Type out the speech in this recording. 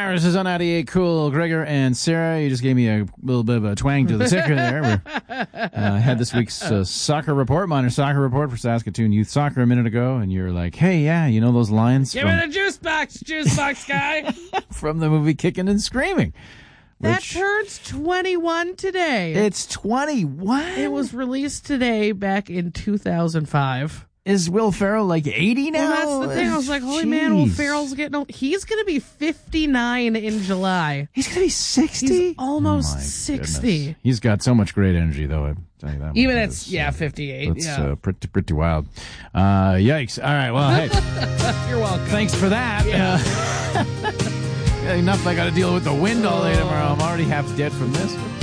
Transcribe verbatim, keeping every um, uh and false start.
Cyrus is on ninety-eight Cool. Gregor and Sarah, you just gave me a little bit of a twang to the ticker there. We uh, had this week's uh, soccer report, minor soccer report for Saskatoon Youth Soccer a minute ago, and you're like, hey, yeah, you know those lines Give from, me the juice box, juice box guy. from the movie Kicking and Screaming. That Which, turns twenty-one today. it's twenty-one? It was released today back in two thousand five. Is Will Ferrell like eighty now? Well, that's the thing. I was like, holy Jeez. man, Will Ferrell's getting old. He's going to be fifty-nine in July. He's going to be sixty? He's almost Oh, my sixty. goodness. He's got so much great energy, though. I tell you that. much. Even That's, it's, yeah, uh, fifty-eight. That's yeah. uh, pretty, pretty wild. Uh, yikes. All right, well, hey. You're welcome. Thanks for that. Yeah. Uh, enough I got to deal with the wind all day tomorrow. I'm already half dead from this.